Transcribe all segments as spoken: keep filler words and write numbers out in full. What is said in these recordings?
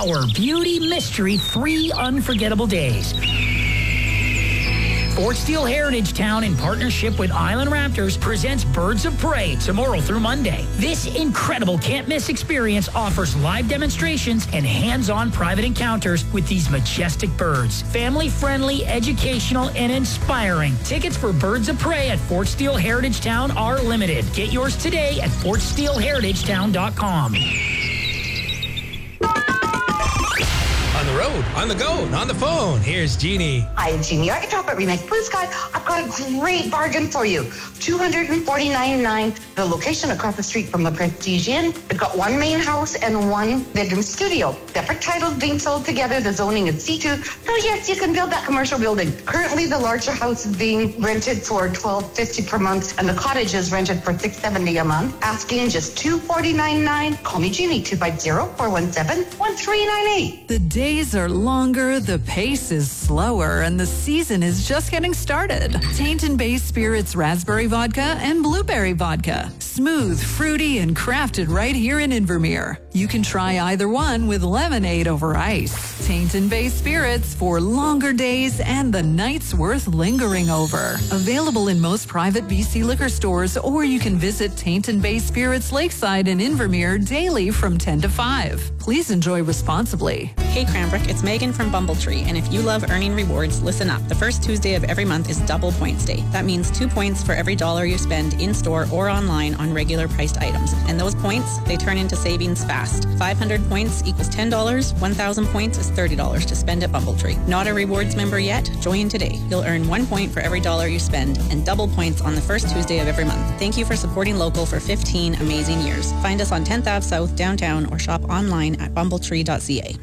Power, beauty, mystery, three unforgettable days. Fort Steele Heritage Town, in partnership with Island Raptors, presents Birds of Prey tomorrow through Monday. This incredible can't-miss experience offers live demonstrations and hands-on private encounters with these majestic birds. Family-friendly, educational, and inspiring. Tickets for Birds of Prey at Fort Steele Heritage Town are limited. Get yours today at fort steele heritage town dot com. On the road, on the go, on the phone. Here's Jeannie. Hi, Jeannie. At Top at Remax Blue Sky, I've got a great bargain for you. two hundred forty-nine dollars and ninety-nine cents. The location across the street from the Prestige Inn. They've got one main house and one bedroom studio. Separate titles being sold together. The zoning is C two. So yes, you can build that commercial building. Currently, the larger house is being rented for twelve fifty per month, and the cottage is rented for six seventy a month. Asking just two forty-nine ninety-nine. Call me Jeannie, two five zero, four one seven, one three nine eight. The days are longer, the pace is slower, and the season is just getting started. Tainton Bay Spirits Raspberry Vodka and Blueberry Vodka. Smooth, fruity, and crafted right here in Invermere. You can try either one with lemonade over ice. Tainton Bay Spirits for longer days and the nights worth lingering over. Available in most private B C liquor stores, or you can visit Tainton Bay Spirits Lakeside in Invermere daily from ten to five. Please enjoy responsibly. Hey Cranbrook, it's Megan from Bumbletree, and if you love earning rewards, listen up. The first Tuesday of every month is Double Points Day. That means two points for every dollar you spend in-store or online on regular priced items. And those points, they turn into savings fast. five hundred points equals ten dollars, one thousand points is thirty dollars to spend at Bumbletree. Not a rewards member yet? Join today. You'll earn one point for every dollar you spend and double points on the first Tuesday of every month. Thank you for supporting local for fifteen amazing years. Find us on tenth Avenue South downtown or shop online at bumbletree dot c a.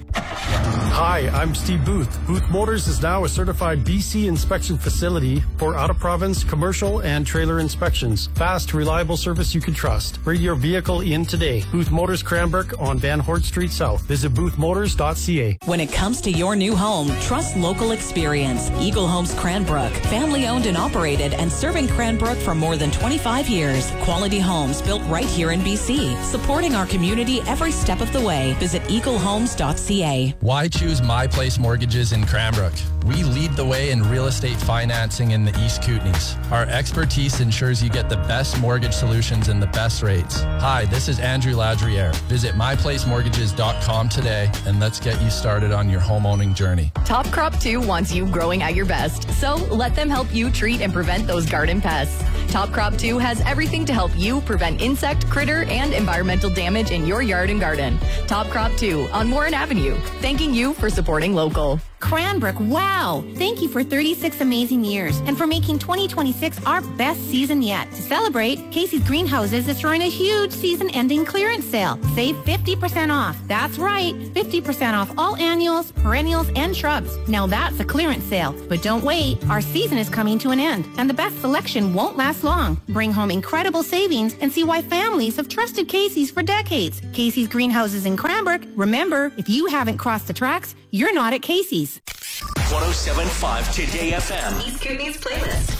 Hi, I'm Steve Booth. Booth Motors is now a certified B C inspection facility for out-of-province commercial and trailer inspections. Fast, reliable service you can trust. Bring your vehicle in today. Booth Motors Cranbrook on Van Hort Street South. Visit booth motors dot c a. When it comes to your new home, trust local experience. Eagle Homes Cranbrook. Family owned and operated and serving Cranbrook for more than twenty-five years. Quality homes built right here in B C. Supporting our community every step of the way. Visit eagle homes dot c a. Why choose My Place Mortgages in Cranbrook? We lead the way in real estate financing in the East Kootenays. Our expertise ensures you get the best mortgage solutions and the best rates. Hi, this is Andrew Ladriere. Visit my place mortgages dot com today and let's get you started on your home owning journey. Top Crop two wants you growing at your best, so let them help you treat and prevent those garden pests. Top Crop two has everything to help you prevent insect, critter, and environmental damage in your yard and garden. Top Crop two on Warren Avenue. Thanking you for supporting local. Cranbrook, wow! Thank you for thirty-six amazing years and for making twenty twenty-six our best season yet. To celebrate, Casey's Greenhouses is throwing a huge season-ending clearance sale. Save fifty percent off. That's right, fifty percent off all annuals, perennials, and shrubs. Now that's a clearance sale. But don't wait, our season is coming to an end, and the best selection won't last long. Bring home incredible savings and see why families have trusted Casey's for decades. Casey's Greenhouses in Cranbrook. Remember, if you haven't crossed the tracks, you're not at Casey's. one oh seven point five Today F M. East Kootenays playlist.